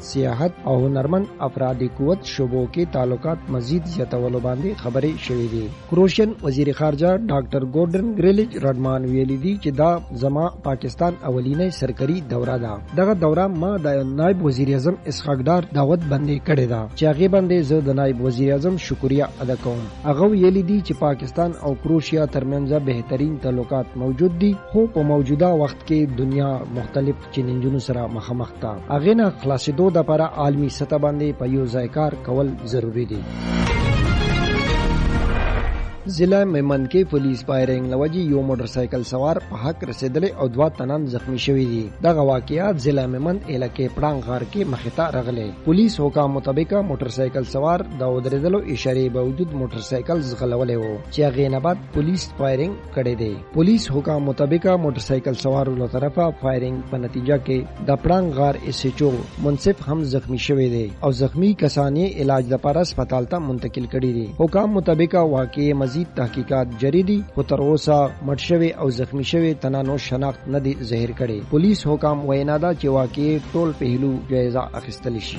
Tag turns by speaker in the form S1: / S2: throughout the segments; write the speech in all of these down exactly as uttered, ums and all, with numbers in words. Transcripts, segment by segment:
S1: سیاحت او هنرمند افرادی قوت شعبو کې تعلقات مزید زیاتولو باندې خبرې شوې دي. کروشین وزیر خارجه ډاکټر ګورډن ګریلیج رډمان ویلي دي چې دا زما پاکستان اولینی سرکري دوره ده. دغه دوره ما د نائب وزیر اعظم اسحاق ډار دعوت باندې کړې ده چې هغه باندې زه د نائب وزیر اعظم شکریا ادا کوم. هغه ویلي دي چې پاکستان او کروشیا ترمنځ بهترین تعلقات موجود دي، خو په موجوده وخت کې دنیا مختلف چیلنجونو سره مخامخ ده. هغه نه خلاصېدو لپاره عالمي سطح باندې په یو ځای کار کول ضروری دي. ضلع میمن کې پولیس فایرنګ لوجي یو موټر سایکل سوار په حق رسیدلی او دوه تنان زخمی شوي دي. دغه واقعیات ضلع میمن علاقې پړانګ غار کې مخې ته راغلي. پولیس حکام مطابق موټر سایکل سوار د ودرېدلو اشارې باوجود موټر سایکل ځغلولی و چې هغې نه بعد پولیس فایرنګ کړی دی. پولیس حکام مطابق موټر سایکل سوارو له طرفه فایرنګ په نتیجه کې د پړانګ غار اس ایچ او منصف هم زخمی شوی دی او زخمی کسان یې علاج لپاره هسپتال ته منتقل کړي دي. حکام مطابق واقعي مزید تحقیقات جاری دي، خو تر اوسه مړ شوی او زخمی شوی تنانو شناخت نه دي ظاهر کړي. پولیس حکام وینا ده چې واقعي ټول پهلو جایزه اخیستل شي.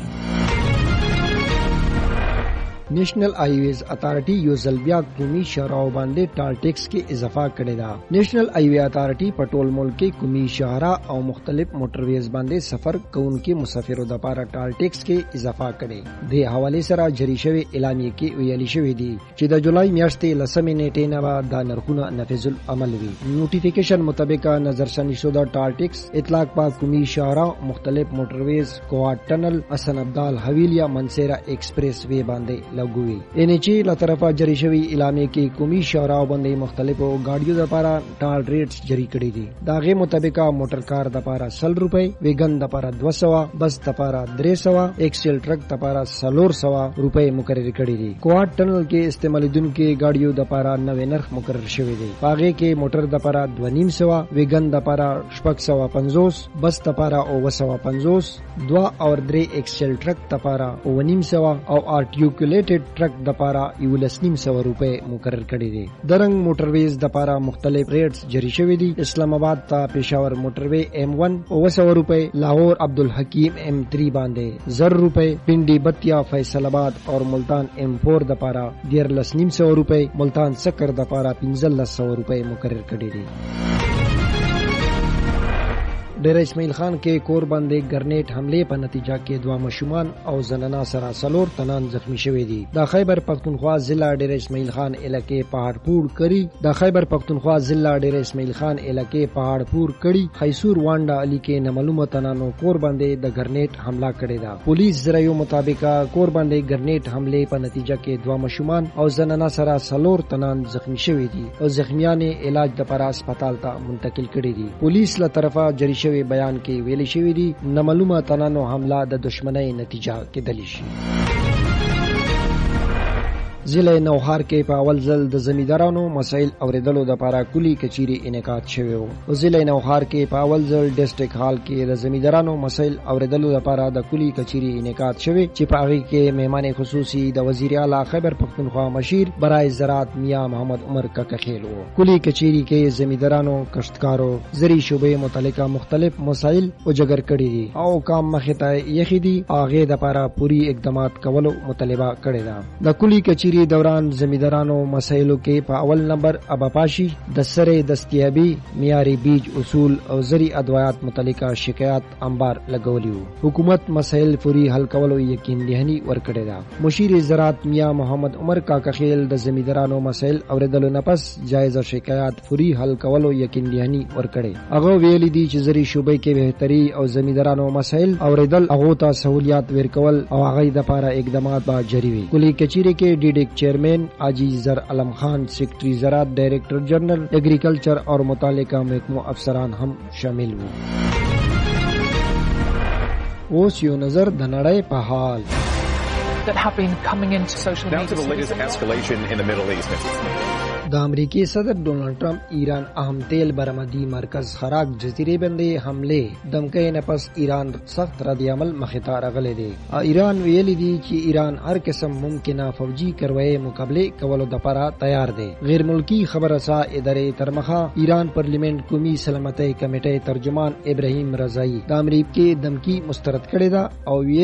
S1: نیشنل هایویز اتھارٹی یو ځل بیا قومي شاهراو باندې ټال ټیکس کې اضافه کړې ده. نیشنل هایوی اتھارٹی په ټول ملک کې قومي شاهرا او مختلف موټرویز باندې سفر کوونکو مسافرو لپاره ټال ټیکس کې اضافه کړي. د حواله سره جری شوی اعلامیه کې ویلي شوی دی چې د جولای میاشتې لسمې نیټې نه به دا نرخونه نافذ العمل وي. نوټیفیکیشن مطابق نظرثانی شده ټال ټیکس اطلاق په قومي شاهرا، مختلف موټرویز، کواد ټنل، حسن ابدال حویلیا، منصیرا ایکسپریس وی باندې لګوي. ان ایچ ای له طرفه جری شوی اعلامیه کې قومي شاهراو باندې مختلفو گاډیو لپاره ټال ریټس جری کړي دي. داغه مطابق موټر کار لپاره سل روپۍ، ویګن لپاره دو سو، بس لپاره درې سو، ایکسل ټرک لپاره سلور سو روپۍ مقرر کړي دي. کواد ټنل کې استعمالیدونکو گاډیو لپاره نوې نرخ مقرر شوی دی. هغه کې موټر لپاره دوه نیم سو، ویګن لپاره شپږ سو پنځوس، بس لپاره اوه سو پنځوس، دوه او درې ایکسل ټرک لپاره اوه نیم سو او ارټیکولیټ ټرک د پاره یو لسنیم سو روپے مقرر کړي دي. درنګ موټرویز د پاره مختلف ریټس جری شوی دي. اسلام آباد ته پېښور موټروی ایم ون اوه سو روپے، لاهور عبدالحکیم ایم تھری باندې زر روپے، پنڈی بتیا فیصل آباد اور ملتان ایم فور د پاره ډیر لسنیم سو روپے، ملتان سکر د پاره پنځه سو روپے مقرر کړي دي. ډیر اسماعیل خان کې کور باندې ګرنیټ حمله په نتیجه کې دوه مشومان او زنانه سره سلور تنان زخمی شوي دي. د خیبر پختونخوا ضلع ډیر اسماعیل خان علاقې پهاړپور کړي د خیبر پختونخوا ضلع ډیر اسماعیل خان علاقې پهاړپور کړي خیسور وانډا علی کې نامعلومه تنانو کور باندې د ګرنیټ حمله کړې ده. پولیس ذرایعو مطابق کور باندې ګرنیټ حمله په نتیجه کې دوه مشومان او زنانه سره سلور تنان زخمی شوي دي او زخمیان علاج لپاره هسپتال ته منتقل کړي دي. پولیس له طرفه جری شوی بیان کې ویلي شوی دي نامعلومه تنانو حمله د دشمنی نتیجه کېدلی شي. ضلع نوحار کې په اول ځل د زمیندارانو مسایل اوریدلو لپاره کلی کچيري انعقاد شوی و. ضلع نوحار کې په اول ځل ډیسټریکټ هال کې د زمیندارانو مسایل اوریدلو لپاره د کلی کچيري انعقاد شوی چې په هغه کې مهمان خصوصي د وزیر اعلی خیبر پختونخوا مشیر برای زراعت میاں محمد عمر کاکخیل و. کلی کچيري کې زمیندارانو، کشتکارو، زرعي شوبې متعلقه مختلف مسایل اجاگر کړي دي او کام مخې ته یخي دي. هغه لپاره پوری اقدامات کولو مطالبه کړې ده. د کلی کچيري دوران زمیندارانو مسایلو کې په اول نمبر اباپاشي د سره دستیابي، معیاري بیج اصول او زرعي ادویات متعلقه شکایات انبار لګولیو. حکومت مسایل فوري حل کولو یقین دهنی ورکړی دا. مشیر زراعت میاں محمد عمر کاکخیل د زمیندارانو مسایل اوریدلو نه پس جایزه شکایات فوري حل کولو یقین دهنی ورکړی. هغه ویلي دي چې زرعي شوبې کې بهتري او زمیندارانو مسایل اوریدل هغه ته سہولیات ورکول او هغه د لپاره اقدامات به جاری وي. کلی کچيري کې ډي چیئرمین حاجی زر علم خان، سیکرٹری زراعت، ڈائریکٹر جنرل ایگریکلچر اور متعلقہ محکموں افسران هم شامل وو. اوس یو نظر د نړۍ په حال
S2: that have been coming into social media.
S3: Down to the latest escalation in the Middle East.
S1: د امریکای صدر ډونالد ټرمپ ایران اهم تیل برآمدي مرکز خراق جزیره باندې حمله دمکې نه پس ایران سخت رد عمل مخې ته راغلی دی. ایران ویلي دی چې ایران هر قسم ممکنه فوجي کاروایی مقابله کولو لپاره تیار دی. غیر ملکی خبررسا ادارې ترمخه ایران پارلیمنت قومي سلامتۍ کمیټې ترجمان ابراهیم رضایی د امریکای دمکی مسترد کړی دا او